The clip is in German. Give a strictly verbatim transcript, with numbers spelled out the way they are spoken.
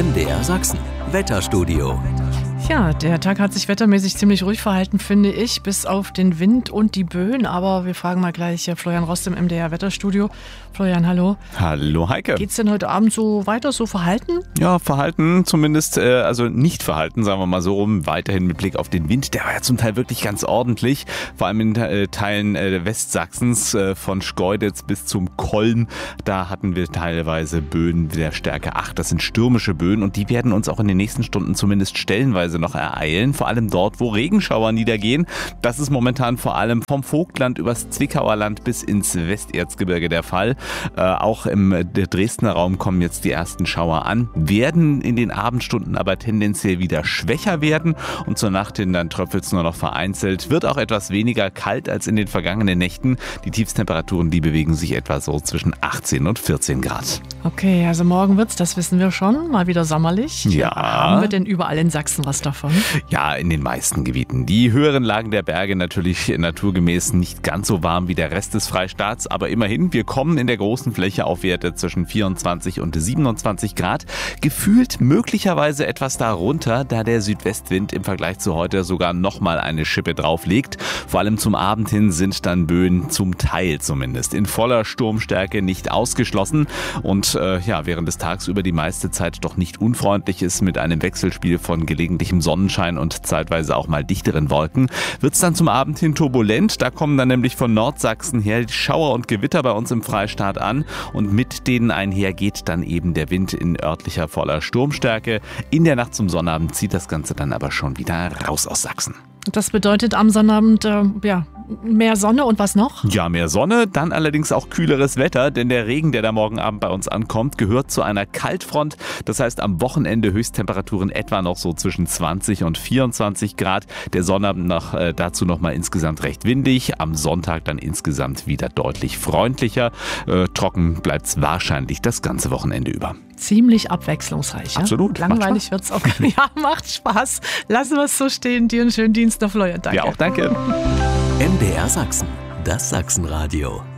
M D R Sachsen, Wetterstudio. Ja, der Tag hat sich wettermäßig ziemlich ruhig verhalten, finde ich, bis auf den Wind und die Böen. Aber wir fragen mal gleich Florian Rost im M D R Wetterstudio. Florian, hallo. Hallo Heike. Geht's denn heute Abend so weiter, so verhalten? Ja, verhalten zumindest, äh, also nicht verhalten, sagen wir mal so rum. Weiterhin mit Blick auf den Wind, der war ja zum Teil wirklich ganz ordentlich. Vor allem in äh, Teilen äh, Westsachsens, äh, von Schkeuditz bis zum Kolm. Da hatten wir teilweise Böen der Stärke acht. Das sind stürmische Böen und die werden uns auch in den nächsten Stunden zumindest stellenweise noch ereilen. Vor allem dort, wo Regenschauer niedergehen. Das ist momentan vor allem vom Vogtland übers Zwickauer Land bis ins Westerzgebirge der Fall. Äh, auch im Dresdner Raum kommen jetzt die ersten Schauer an, werden in den Abendstunden aber tendenziell wieder schwächer werden und zur Nacht hin dann tröpfelt es nur noch vereinzelt. Wird auch etwas weniger kalt als in den vergangenen Nächten. Die Tiefstemperaturen, die bewegen sich etwa so zwischen achtzehn und vierzehn Grad. Okay, also morgen wird's, das wissen wir schon, mal wieder sommerlich. Ja. Haben wir denn überall in Sachsen was davon? Ja, in den meisten Gebieten. Die höheren Lagen der Berge natürlich naturgemäß nicht ganz so warm wie der Rest des Freistaats, aber immerhin, wir kommen in der großen Fläche auf Werte zwischen vierundzwanzig und siebenundzwanzig Grad. Gefühlt möglicherweise etwas darunter, da der Südwestwind im Vergleich zu heute sogar nochmal eine Schippe drauflegt. Vor allem zum Abend hin sind dann Böen zum Teil zumindest in voller Sturmstärke nicht ausgeschlossen und äh, ja, während des Tags über die meiste Zeit doch nicht unfreundlich ist mit einem Wechselspiel von gelegentlichem Sonnenschein und zeitweise auch mal dichteren Wolken, wird es dann zum Abend hin turbulent. Da kommen dann nämlich von Nordsachsen her die Schauer und Gewitter bei uns im Freistaat an und mit denen einher geht dann eben der Wind in örtlicher voller Sturmstärke. In der Nacht zum Sonnabend zieht das Ganze dann aber schon wieder raus aus Sachsen. Das bedeutet am Sonnabend, äh, ja, mehr Sonne und was noch? Ja, mehr Sonne, dann allerdings auch kühleres Wetter, denn der Regen, der da morgen Abend bei uns ankommt, gehört zu einer Kaltfront. Das heißt, am Wochenende Höchsttemperaturen etwa noch so zwischen zwanzig und vierundzwanzig Grad. Der Sonnabend noch, äh, dazu nochmal insgesamt recht windig. Am Sonntag dann insgesamt wieder deutlich freundlicher. Äh, trocken bleibt es wahrscheinlich das ganze Wochenende über. Ziemlich abwechslungsreich. Ja? Absolut. Langweilig wird's auch. Ja, macht Spaß. Lassen wir es so stehen. Dir einen schönen Dienst noch, Florian. Danke. Ja, auch danke. M D R Sachsen, das Sachsenradio.